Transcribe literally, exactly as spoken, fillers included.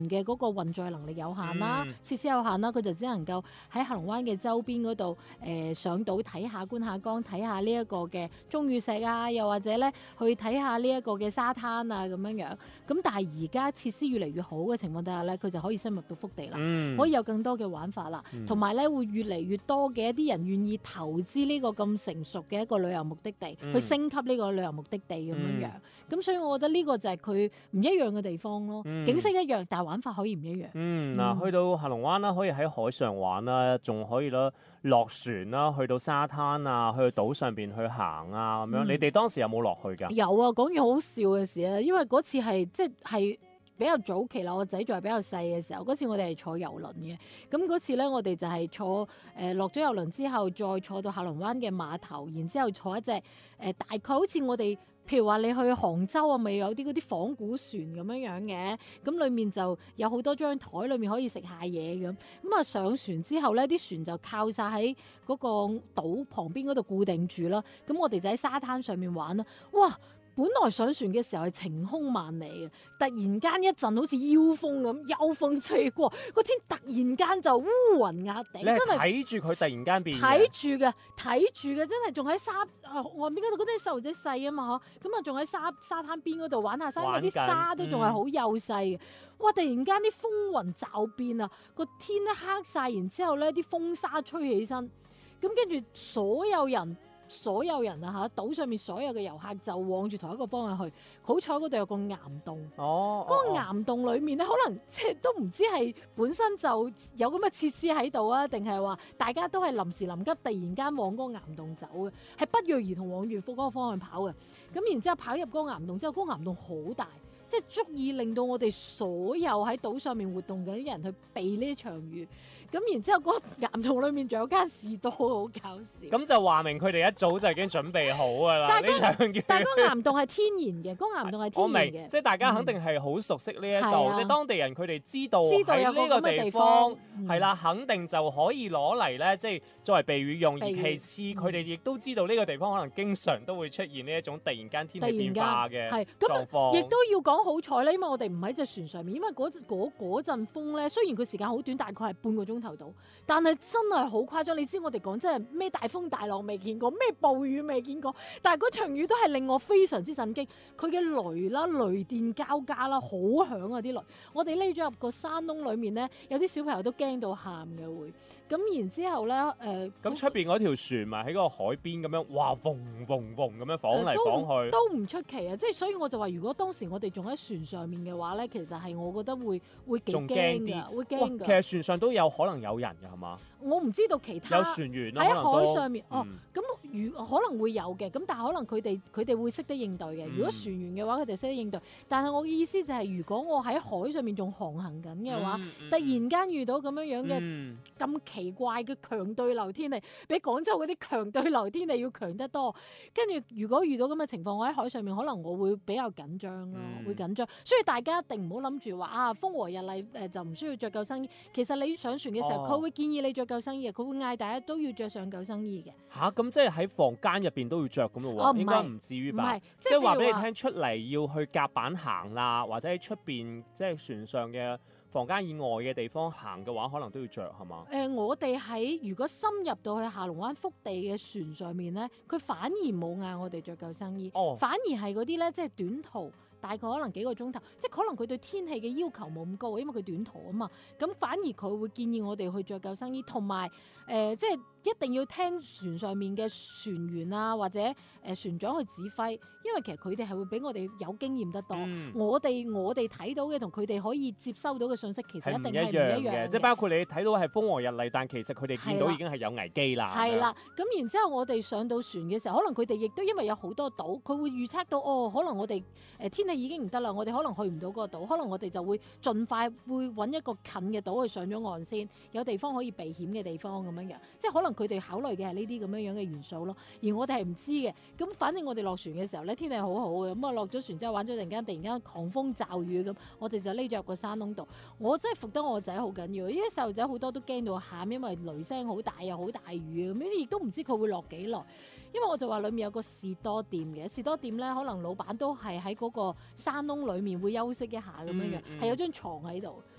嘅嗰個運載能力有限啦， 嗯設施有限啦，佢就只能夠喺下龍灣嘅周邊嗰度誒上島睇下觀下江，睇下呢一個嘅鐘乳石啊，又或者咧去睇下呢一個嘅沙灘啊咁樣樣。咁但係而家設施越嚟越好嘅情況底下咧，佢就可以深入到腹地啦， 嗯可以有更多嘅玩法啦，同埋咧會越嚟越多嘅一啲人願意投資呢個咁成熟嘅一個旅遊目的地， 嗯去升級呢個旅遊目的地咁樣樣。咁、 嗯、 所以我覺得呢個就係佢唔一樣嘅地方咯， 嗯、 景色一樣，但係玩法可以唔一樣。 嗯，嗱，去到下龍灣啦，可以喺海上玩啦，仲可以啦落船啦，去到沙灘啊，去到島上邊去行啊咁樣。 嗯、 你哋當時有冇落去㗎？ 有啊，講完好笑嘅事啊，因為嗰次係即係比較早期啦，我仔仲係比較細嘅時候，嗰次我哋係坐遊輪嘅。咁嗰次咧，我哋就係坐誒落咗遊輪之後，再坐到下龍灣嘅碼頭，然之後坐一隻誒、呃、大概好似我哋。譬如話你去杭州啊，咪有啲嗰啲仿古船咁樣樣嘅，咁裡面就有好多張台，裡面可以食下嘢咁。咁啊上船之後咧，啲船就靠晒喺嗰個島旁邊嗰度固定住啦。咁我哋就喺沙灘上面玩啦。哇！本來上船嘅時候係晴空萬里嘅，突然間一陣好似妖風咁，幽風吹過，個天突然間就烏雲壓頂，真係睇住佢突然間變。 睇住嘅，睇住嘅，真係仲喺沙啊外面嗰度，嗰啲細路仔細啊嘛嗬，咁啊仲喺沙沙灘邊嗰度玩下沙，嗰啲沙都仲係好幼細嘅。哇！突然間啲風雲驟變啊，個天咧黑晒，然之後咧啲風沙吹起身，咁跟住所有人。所有人啊嚇，島上面所有嘅遊客就往住同一個方向去。好彩嗰度有個岩洞， 哦， 嗰個岩洞裡面咧，可能即係都唔知係本身就有咁嘅設施喺度啊，定係話大家都係臨時臨急，突然間往嗰個岩洞走嘅，係不約而同往住嗰個方向跑嘅。咁然之後跑入嗰個岩洞之後，嗰個岩洞好大，即係足以令到我哋所有喺島上面活動嘅啲人去避呢場雨。咁然之後嗰個岩洞裏面仲有間士多，好搞笑。 咁就話明佢哋一早就已經準備好㗎啦。 但係嗰嗰但係嗰個岩洞係天然嘅，嗰個岩洞係天然嘅。 即係大家肯定係好熟悉呢一度， 嗯、 即係當地人佢哋知道知道有喺呢個地方係啦、嗯，肯定就可以攞嚟咧，即係作為避雨用。而其次，佢哋亦都知道呢個地方可能經常都會出現呢一種突然間天氣變化嘅狀況。 亦都要講好彩咧，因為我哋唔喺隻船上面，因為嗰嗰嗰陣風咧，雖然佢時間好短，大概係半個鐘頭到，但係真係好誇張。你知我哋講真係咩大風大浪未見過，咩暴雨未見過，但係嗰場雨都係令我非常之震驚。佢嘅雷啦、雷電交加啦，好響啊啲雷！我哋匿咗入個山窿裡面咧，有啲小朋友都驚到喊嘅會。咁然之後咧，誒咁出邊嗰條船咪喺個海邊咁樣，哇，嗡嗡嗡咁樣晃嚟晃去， 呃、都唔出奇啊！即係所以我就話，如果當時我哋仲喺船上面嘅話咧，其實係我覺得會會幾驚㗎，會驚㗎。 其實船上都有可能有人㗎，係嘛？ 我唔知道其他有船員喺海上面、 嗯、 哦，咁如可能會有嘅，咁但係可能佢哋佢哋會識得應對嘅。如果船員嘅話，佢哋識得應對。但係我嘅意思就係、是，如果我喺海上面仲航行緊嘅話，嗯嗯、突然間遇到咁樣樣嘅咁、嗯、奇怪嘅強對流天氣，比廣州嗰啲強對流天氣要強得多。跟住如果遇到咁嘅情況，我喺海上面可能我會比較緊張咯，嗯、會緊張。所以大家一定唔好諗住話啊，風和日麗誒就唔需要着救生衣。其實你上船嘅時候，佢、哦、會建議你着救生衣，佢會嗌大家都要着上救生衣嘅。 吓、啊，咁即係喺房間入邊都要着咁咯喎？ 哦、 應該唔至於吧？即係話俾你聽，出嚟要去甲板行啦，或者喺出邊即係船上嘅房間以外嘅地方行嘅話，可能都要着係嘛？ 誒、呃，我哋喺如果深入到去下龍灣腹地嘅船上面咧，佢反而冇嗌我哋着救生衣，哦、反而係嗰啲咧即係短途。大概可能幾個鐘頭，即係可能佢對天氣嘅要求冇咁高，因為佢短途啊嘛。咁反而佢會建議我哋去着救生衣，同埋誒即係一定要聽船上面嘅船員啊或者誒、呃、船長去指揮，因為其實佢哋係會比我哋有經驗得多。嗯、我哋我哋睇到嘅同佢哋可以接收到嘅信息其實一定係唔一樣嘅， 即係包括你睇到係風和日麗，但其實佢哋見到已經係有危機啦。 係啦，咁然之後我哋上到船嘅時候，可能佢哋亦都因為有好多島，佢會預測到哦，可能我哋誒、呃、天氣已經唔得啦，我哋可能去唔到嗰個島，可能我哋就會盡快會揾一個近嘅島去上咗岸先，有地方可以避險嘅地方咁樣樣，即係可能佢哋考慮嘅係呢啲咁樣樣嘅元素咯，而我哋係唔知嘅。咁反正我哋落船嘅時候咧，天氣好好嘅，咁啊落咗船之後玩咗陣間，突然間狂風驟雨咁，我哋就匿咗入個山窿度。我真係服得我個仔好緊要，因為細路仔好多都驚到喊，因為雷聲好大又好大雨咁，亦都唔知佢會落幾耐。因為我就話裡面有個士多店嘅，士多店咧可能老闆都係喺嗰個山窿裡面會休息一下咁樣樣，係、嗯嗯、有張床喺度。